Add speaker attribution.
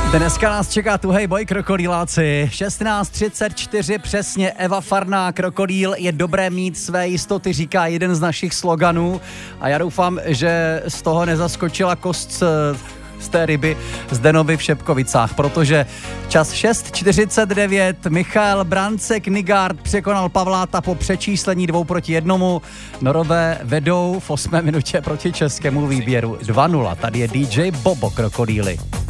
Speaker 1: Dneska nás čeká tuhej boj, krokodýláci. 16:34 přesně, Eva Farná, krokodýl je dobré mít své jistoty, říká jeden z našich sloganů. A já doufám, že z toho nezaskočila kost z té ryby Zdenovi v Šepkovicách, protože čas 6:49, Michael Brancek Nygard překonal Pavláta po přečíslení 2-1. Norové vedou v 8. minutě proti českému výběru 2-0. Tady je DJ Bobo, krokodýly.